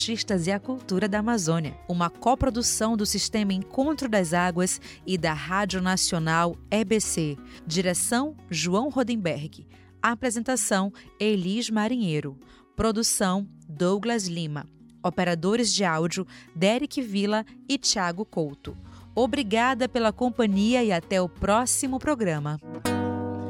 Artistas e a Cultura da Amazônia, uma coprodução do Sistema Encontro das Águas e da Rádio Nacional EBC. Direção, João Rodenberg. Apresentação, Elis Marinheiro. Produção, Douglas Lima. Operadores de áudio, Derek Villa e Thiago Couto. Obrigada pela companhia e até o próximo programa.